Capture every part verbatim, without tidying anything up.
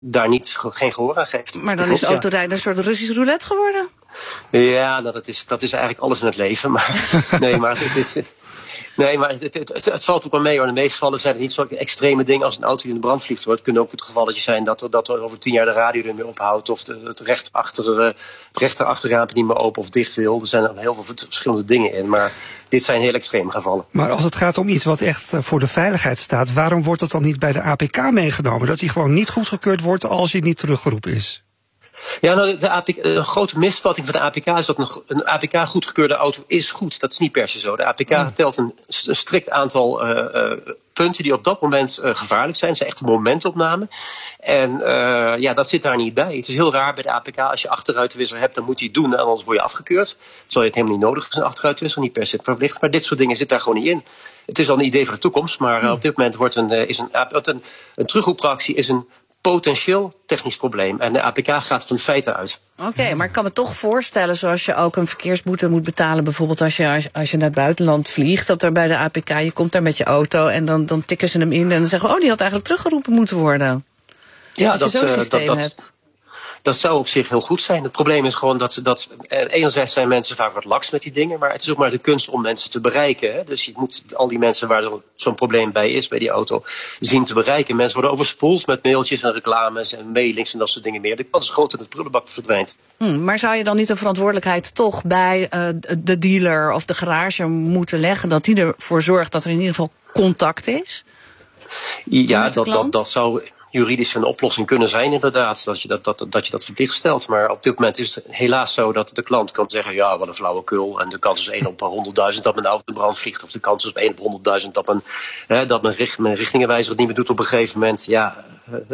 daar niet, geen gehoor aan geeft. Maar dan is autorijden ja. een soort Russisch roulette geworden? Ja, nou, dat, is, dat is eigenlijk alles in het leven. Maar nee, maar het is... Nee, maar het, het, het, het valt ook wel mee hoor. In de meeste gevallen zijn het niet zo extreme dingen als een auto die in de brand vliegt. Hoor. Het kunnen ook het gevalletje zijn dat er, dat er over tien jaar de radio er meer ophoudt. Of de, het, rechterachter, het rechterachterraampje niet meer open of dicht wil. Er zijn er heel veel verschillende dingen in. Maar dit zijn heel extreme gevallen. Maar als het gaat om iets wat echt voor de veiligheid staat, waarom wordt dat dan niet bij de A P K meegenomen? Dat die gewoon niet goedgekeurd wordt als hij niet teruggeroepen is? Ja, nou, de A P K, een grote misvatting van de A P K is dat een, een A P K goedgekeurde auto is goed. Dat is niet per se zo. De A P K ja. telt een, een strikt aantal uh, uh, punten die op dat moment uh, gevaarlijk zijn. Dat is echt een momentopname. En uh, ja, dat zit daar niet bij. Het is heel raar bij de A P K. Als je achteruitwissel hebt, dan moet hij het doen. En anders word je afgekeurd. Terwijl je het helemaal niet nodig hebt, een achteruitwissel. Niet per se verplicht. Maar dit soort dingen zit daar gewoon niet in. Het is al een idee voor de toekomst. Maar uh, op dit moment wordt een, uh, is een, een, een terugroeptractie is een potentieel technisch probleem. En de A P K gaat van feiten uit. Oké, okay, maar ik kan me toch voorstellen, zoals je ook een verkeersboete moet betalen, bijvoorbeeld als je, als, als je naar het buitenland vliegt, dat er bij de A P K, je komt daar met je auto en dan, dan tikken ze hem in en dan zeggen we, oh, die had eigenlijk teruggeroepen moeten worden. Ja, als dat, je zo'n uh, systeem dat, dat, hebt. Dat zou op zich heel goed zijn. Het probleem is gewoon dat, dat enerzijds zijn mensen vaak wat laks met die dingen, maar het is ook maar de kunst om mensen te bereiken. Hè? Dus je moet al die mensen waar zo'n probleem bij is, bij die auto, zien te bereiken. Mensen worden overspoeld met mailtjes en reclames en mailings en dat soort dingen meer. De kans is groot dat het prullenbak verdwijnt. Hmm, maar zou je dan niet de verantwoordelijkheid toch bij uh, de dealer of de garage moeten leggen, dat die ervoor zorgt dat er in ieder geval contact is? Ja, dat, dat, dat zou juridisch een oplossing kunnen zijn, inderdaad, dat je dat, dat, dat je dat verplicht stelt. Maar op dit moment is het helaas zo dat de klant kan zeggen, ja, wat een flauwekul. En de kans is één op honderdduizend dat mijn auto in brand vliegt. Of de kans is op één op honderdduizend dat mijn, hè, dat mijn, richt, mijn richtingenwijzer het niet meer doet op een gegeven moment. Ja,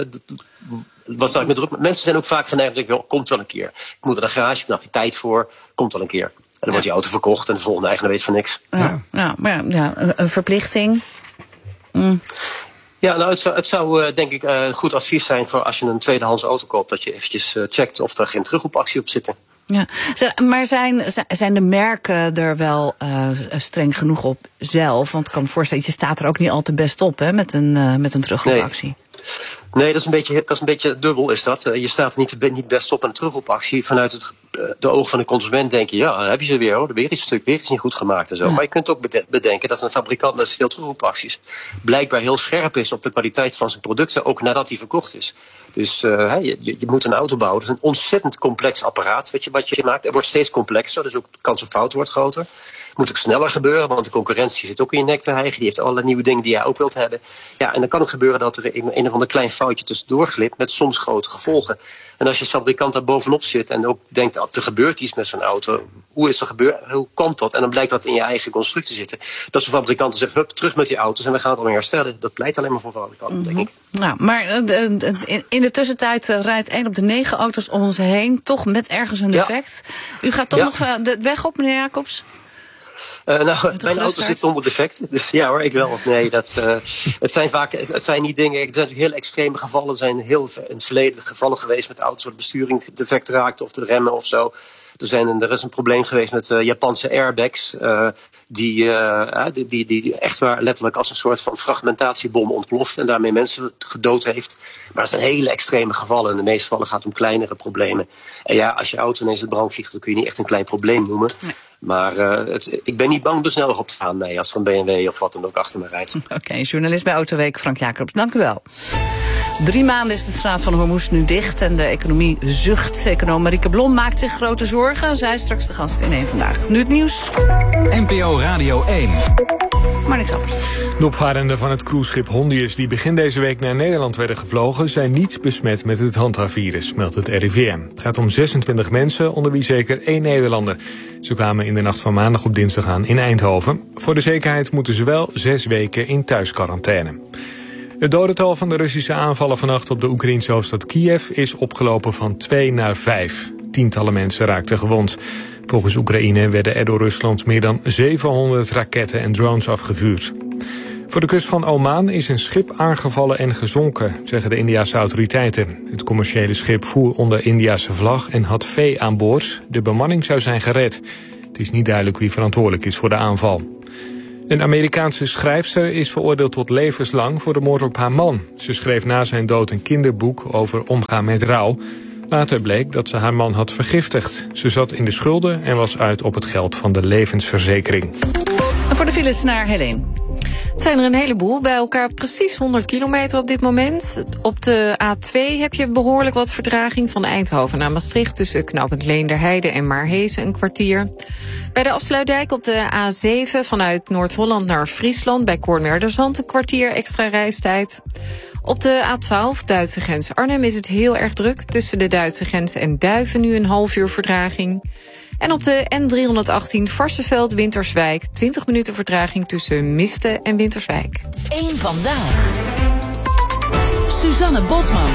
wat zou ik met druk? Mensen zijn ook vaak geneigd te zeggen, komt wel een keer. Ik moet naar de garage, ik heb nog tijd voor, komt wel een keer. En dan ja. wordt die auto verkocht en de volgende eigenaar weet van niks. Ja, ja, maar ja, een, een verplichting. Mm. Ja, nou, het zou, het zou uh, denk ik uh, een goed advies zijn voor als je een tweedehands auto koopt, dat je eventjes uh, checkt of er geen terugroepactie op zit. Ja, maar zijn, zijn de merken er wel uh, streng genoeg op zelf? Want ik kan me voorstellen, je staat er ook niet al te best op, hè, met een, uh, met een terugroepactie. Nee. Nee, dat is een beetje, dat is een beetje dubbel, is dat. Je staat er niet, niet best op aan een terugroepactie. Vanuit het, de oog van de consument denk je, ja, dan heb je ze weer, hoor. Weer iets stuk, weer iets niet goed gemaakt en zo. Ja. Maar je kunt ook bedenken dat een fabrikant met veel terugroepacties blijkbaar heel scherp is op de kwaliteit van zijn producten, ook nadat die verkocht is. Dus uh, je, je moet een auto bouwen. Dat is een ontzettend complex apparaat, weet je, wat je maakt. Het wordt steeds complexer, dus ook de kans op fout wordt groter. Het moet ook sneller gebeuren, want de concurrentie zit ook in je nek te hijgen. Die heeft allerlei nieuwe dingen die jij ook wilt hebben. Ja, en dan kan het gebeuren dat er een, een of ander klein foutje tussendoor glipt met soms grote gevolgen. En als je fabrikant daar bovenop zit en ook denkt, dat er gebeurt iets met zo'n auto. Hoe is er gebeurd? Hoe komt dat? En dan blijkt dat in je eigen constructie te zitten. Dat zo'n fabrikanten zeggen, hup, terug met die auto's en we gaan het alweer herstellen. Dat pleit alleen maar voor fabrikanten, mm-hmm. denk ik. Nou, maar uh, in de tussentijd uh, rijdt één op de negen auto's om ons heen toch met ergens een defect. Ja. U gaat toch ja. nog uh, de weg op, meneer Jacobs? Uh, nou, mijn auto zit zonder defect. Dus ja hoor, ik wel. Nee, dat, uh, het zijn vaak, het zijn niet dingen, het zijn heel extreme gevallen. Er zijn heel in het verleden gevallen geweest met auto's waar de besturing defect raakte of de remmen of zo. Er, zijn, er is een probleem geweest met uh, Japanse airbags, uh, die, uh, die, die, die echt waar letterlijk als een soort van fragmentatiebom ontploft en daarmee mensen gedood heeft. Maar het zijn hele extreme gevallen. In de meeste gevallen gaat het om kleinere problemen. En ja, als je auto ineens in brand vliegt, dan kun je niet echt een klein probleem noemen. Nee. Maar uh, het, ik ben niet bang besneller op te gaan, nee, als er een B M W of wat dan ook achter me rijdt. Oké, okay, journalist bij Autoweek, Frank Jacobs, dank u wel. Drie maanden is de straat van Hormuz nu dicht en de economie zucht. Econoom Marieke Blom maakt zich grote zorgen. Zij is straks de gast in één Vandaag. Nu het nieuws. N P O Radio één. Maar niks anders. De opvarenden van het cruiseschip Hondius die begin deze week naar Nederland werden gevlogen zijn niet besmet met het Hanta-virus, meldt het R I V M. Het gaat om zesentwintig mensen, onder wie zeker één Nederlander. Ze kwamen in de nacht van maandag op dinsdag aan in Eindhoven. Voor de zekerheid moeten ze wel zes weken in thuisquarantaine. Het dodental van de Russische aanvallen vannacht op de Oekraïense hoofdstad Kiev is opgelopen van twee naar vijf. Tientallen mensen raakten gewond. Volgens Oekraïne werden er door Rusland meer dan zevenhonderd raketten en drones afgevuurd. Voor de kust van Oman is een schip aangevallen en gezonken, zeggen de Indiase autoriteiten. Het commerciële schip voer onder Indiase vlag en had vee aan boord. De bemanning zou zijn gered. Het is niet duidelijk wie verantwoordelijk is voor de aanval. Een Amerikaanse schrijfster is veroordeeld tot levenslang voor de moord op haar man. Ze schreef na zijn dood een kinderboek over omgaan met rouw. Later bleek dat ze haar man had vergiftigd. Ze zat in de schulden en was uit op het geld van de levensverzekering. En voor de files naar Helene. Het zijn er een heleboel, bij elkaar precies honderd kilometer op dit moment. Op de A twee heb je behoorlijk wat vertraging van Eindhoven naar Maastricht... tussen knooppunt Leenderheide en Maarhezen een kwartier. Bij de Afsluitdijk op de A zeven vanuit Noord-Holland naar Friesland... bij Koornwerderzand een kwartier extra reistijd. Op de A twaalf, Duitse grens Arnhem, is het heel erg druk. Tussen de Duitse grens en Duiven nu een half uur vertraging. En op de N driehonderdachttien Varsseveld-Winterswijk... twintig minuten vertraging tussen Misten en Winterswijk. Eén vandaag. Suzanne Bosman.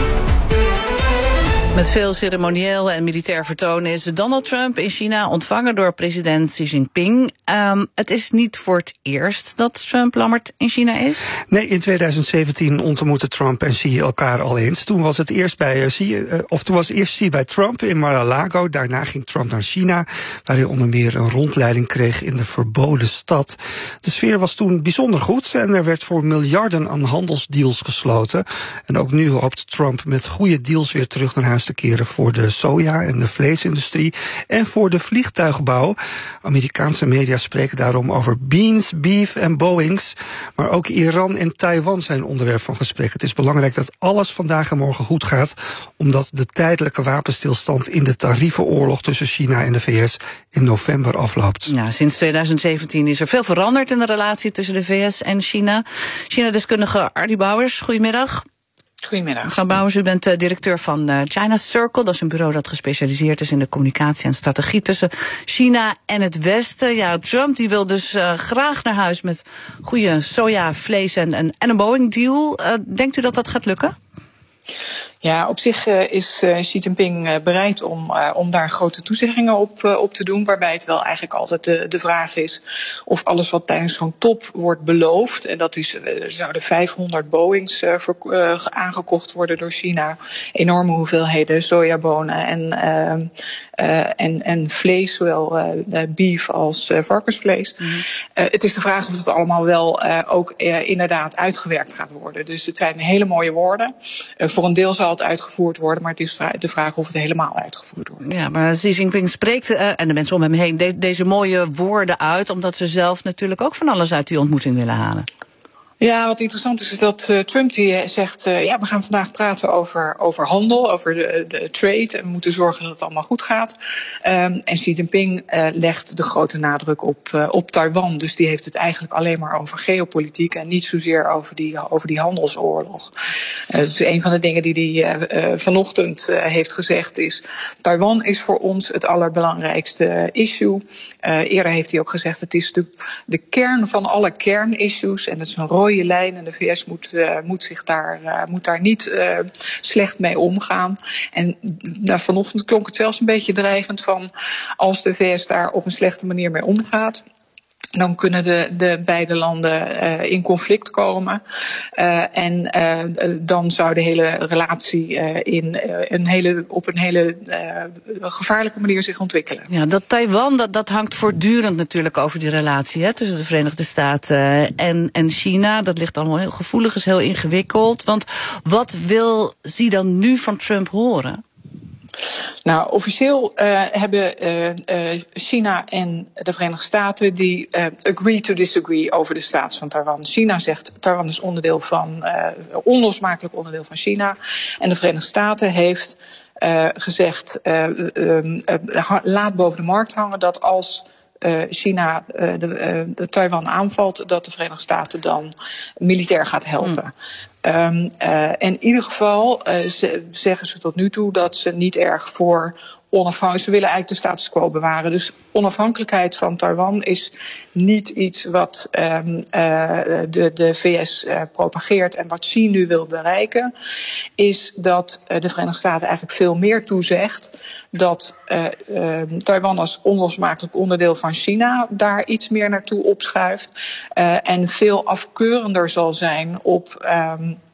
Met veel ceremonieel en militair vertoon is Donald Trump in China ontvangen door president Xi Jinping. Um, het is niet voor het eerst dat Trump lammerd in China is? Nee, in tweeduizend zeventien ontmoetten Trump en Xi elkaar al eens. Toen was het eerst bij Xi, uh, of toen was eerst Xi bij Trump in Mar-a-Lago. Daarna ging Trump naar China, waar hij onder meer een rondleiding kreeg in de verboden stad. De sfeer was toen bijzonder goed en er werd voor miljarden aan handelsdeals gesloten. En ook nu hoopt Trump met goede deals weer terug naar huis te keren voor de soja- en de vleesindustrie en voor de vliegtuigbouw. Amerikaanse media spreken daarom over beans, beef en Boeings. Maar ook Iran en Taiwan zijn onderwerp van gesprek. Het is belangrijk dat alles vandaag en morgen goed gaat, omdat de tijdelijke wapenstilstand in de tariefenoorlog tussen China en de V S in november afloopt. Ja, sinds tweeduizend zeventien is er veel veranderd in de relatie tussen de V S en China. China-deskundige Ardy Bouwers, goedemiddag. Goedemiddag. Mevrouw Bouwers, u bent uh, directeur van uh, China Circle. Dat is een bureau dat gespecialiseerd is in de communicatie en strategie tussen China en het Westen. Ja, Trump die wil dus uh, graag naar huis met goede soja, vlees en, en, en een Boeing-deal. Uh, denkt u dat dat gaat lukken? Ja, op zich uh, is uh, Xi Jinping uh, bereid om, uh, om daar grote toezeggingen op, uh, op te doen. Waarbij het wel eigenlijk altijd de, de vraag is of alles wat tijdens zo'n top wordt beloofd. En dat is, uh, er zouden vijfhonderd Boeings uh, ver, uh, aangekocht worden door China. Enorme hoeveelheden sojabonen en, uh, uh, en, en vlees, zowel uh, beef als uh, varkensvlees. Mm-hmm. Uh, het is de vraag of het allemaal wel uh, ook uh, inderdaad uitgewerkt gaat worden. Dus het zijn hele mooie woorden. Uh, voor een deel zal het uitgevoerd worden, maar het is de vraag of het helemaal uitgevoerd wordt. Ja, maar Xi Jinping spreekt, uh, en de mensen om hem heen, de, deze mooie woorden uit, omdat ze zelf natuurlijk ook van alles uit die ontmoeting willen halen. Ja, wat interessant is, is dat uh, Trump die zegt, uh, ja, we gaan vandaag praten over, over handel, over de, de trade, en we moeten zorgen dat het allemaal goed gaat. Um, en Xi Jinping uh, legt de grote nadruk op, uh, op Taiwan, dus die heeft het eigenlijk alleen maar over geopolitiek en niet zozeer over die, over die handelsoorlog. Uh, dus een van de dingen die hij uh, uh, vanochtend uh, heeft gezegd is, Taiwan is voor ons het allerbelangrijkste issue. Uh, eerder heeft hij ook gezegd, het is de, de kern van alle kernissues en het is een rode lijn en de V S moet, uh, moet, zich daar, uh, moet daar niet uh, slecht mee omgaan. En nou, vanochtend klonk het zelfs een beetje dreigend van als de V S daar op een slechte manier mee omgaat, dan kunnen de, de beide landen uh, in conflict komen. Uh, en uh, dan zou de hele relatie uh, in, uh, een hele, op een hele uh, gevaarlijke manier zich ontwikkelen. Ja, dat Taiwan, dat, dat hangt voortdurend natuurlijk over die relatie hè, tussen de Verenigde Staten en, en China. Dat ligt allemaal heel gevoelig, is heel ingewikkeld. Want wat wil Xi dan nu van Trump horen? Nou, officieel uh, hebben uh, uh, China en de Verenigde Staten die uh, agree to disagree over de status van Taiwan. China zegt Taiwan is onderdeel van, uh, onlosmakelijk onderdeel van China. En de Verenigde Staten heeft uh, gezegd, uh, uh, uh, laat boven de markt hangen dat als Uh, China uh, de, uh, de Taiwan aanvalt, dat de Verenigde Staten dan militair gaat helpen. Mm. Um, uh, in ieder geval uh, ze, zeggen ze tot nu toe dat ze niet erg voor onafhankelijk. Ze willen eigenlijk de status quo bewaren. Dus onafhankelijkheid van Taiwan is niet iets wat um, uh, de, de V S uh, propageert. En wat Xi nu wil bereiken, is dat uh, de Verenigde Staten eigenlijk veel meer toezegt dat uh, uh, Taiwan als onlosmakelijk onderdeel van China daar iets meer naartoe opschuift. Uh, en veel afkeurender zal zijn op Um,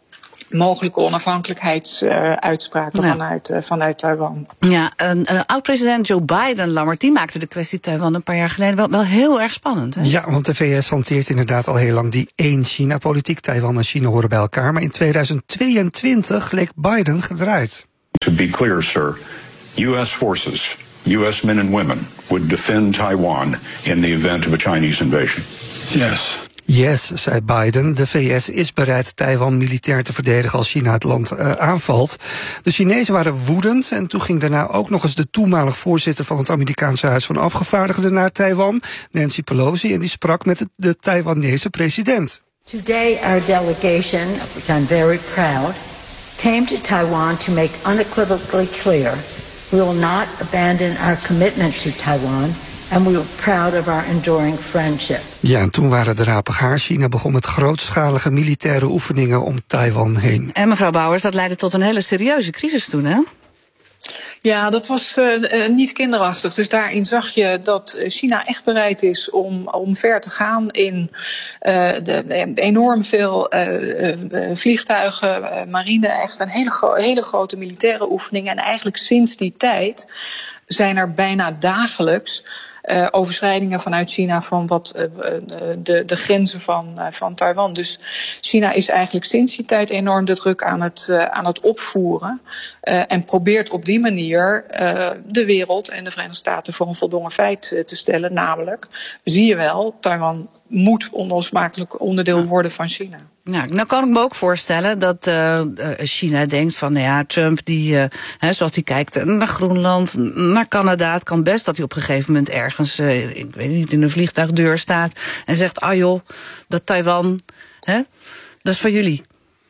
mogelijke onafhankelijkheidsuitspraken uh, ja. vanuit, uh, vanuit Taiwan. Ja, een uh, oud-president Joe Biden, Lammert, die maakte de kwestie Taiwan een paar jaar geleden wel, wel heel erg spannend. Hè? Ja, want de V S hanteert inderdaad al heel lang die één-China-politiek. Taiwan en China horen bij elkaar. Maar in tweeduizend tweeëntwintig leek Biden gedraaid. To be clear, sir, U S forces, U S men and women would defend Taiwan in the event of a Chinese invasion. Yes. Yes, zei Biden. De V S is bereid Taiwan militair te verdedigen als China het land uh, aanvalt. De Chinezen waren woedend en toen ging daarna ook nog eens de toenmalig voorzitter van het Amerikaanse Huis van Afgevaardigden naar Taiwan, Nancy Pelosi, en die sprak met de, de Taiwanese president. Today our delegation, of which I'm very proud, came to Taiwan to make unequivocally clear we will not abandon our commitment to Taiwan. And we were proud of our enduring friendship. Ja, en toen waren de rapen gaar. China begon met grootschalige militaire oefeningen om Taiwan heen. En mevrouw Bouwers, dat leidde tot een hele serieuze crisis toen, hè? Ja, dat was uh, niet kinderachtig. Dus daarin zag je dat China echt bereid is om, om ver te gaan in uh, de, de enorm veel uh, uh, vliegtuigen, uh, marine, echt een hele, gro- hele grote militaire oefening. En eigenlijk sinds die tijd zijn er bijna dagelijks Uh, overschrijdingen vanuit China van wat uh, de, de grenzen van, uh, van Taiwan. Dus China is eigenlijk sinds die tijd enorm de druk aan het, uh, aan het opvoeren. Uh, en probeert op die manier uh, de wereld en de Verenigde Staten voor een voldongen feit uh, te stellen. Namelijk, zie je wel, Taiwan moet onlosmakelijk onderdeel worden van China. Nou, nou kan ik me ook voorstellen dat uh, China denkt van, nou ja, Trump die, uh, hè, zoals hij kijkt naar Groenland, naar Canada, het kan best dat hij op een gegeven moment ergens, uh, ik weet niet, in een vliegtuigdeur staat en zegt, ah joh, dat Taiwan, hè, dat is van jullie.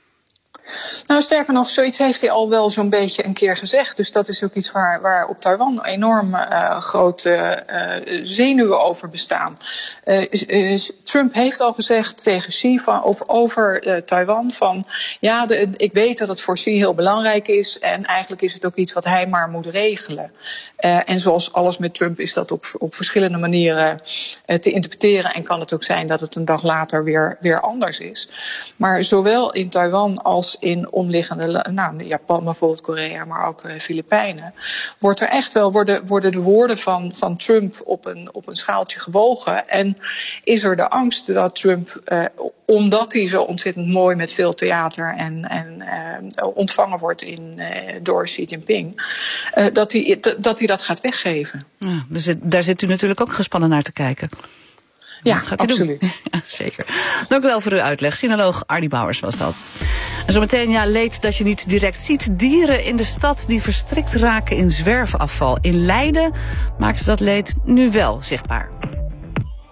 Nou, sterker nog, zoiets heeft hij al wel zo'n beetje een keer gezegd. Dus dat is ook iets waar, waar op Taiwan enorm uh, grote uh, zenuwen over bestaan. Uh, uh, Trump heeft al gezegd tegen Xi van, over, over uh, Taiwan van, ja, de, ik weet dat het voor Xi heel belangrijk is en eigenlijk is het ook iets wat hij maar moet regelen. Uh, en zoals alles met Trump is dat op, op verschillende manieren uh, te interpreteren en kan het ook zijn dat het een dag later weer, weer anders is. Maar zowel in Taiwan als in omliggende, nou, Japan bijvoorbeeld, Korea, maar ook uh, Filipijnen, wordt er echt wel, worden, worden de woorden van, van Trump op een, op een schaaltje gewogen. En is er de angst dat Trump, uh, omdat hij zo ontzettend mooi met veel theater en, en uh, ontvangen wordt in, uh, door Xi Jinping, uh, dat hij dat hij dat gaat weggeven. Ja, dus daar zit u natuurlijk ook gespannen naar te kijken. Ja, Wat gaat u absoluut. doen? Ja, zeker. Dank u wel voor uw uitleg. Sinoloog Ardy Bouwers was dat. En zometeen, ja, leed dat je niet direct ziet. Dieren in de stad die verstrikt raken in zwerfafval. In Leiden maken ze dat leed nu wel zichtbaar.